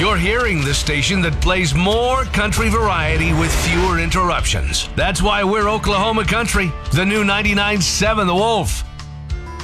You're hearing the station that plays more country variety with fewer interruptions. That's why we're Oklahoma Country. The new 99.7 The Wolf.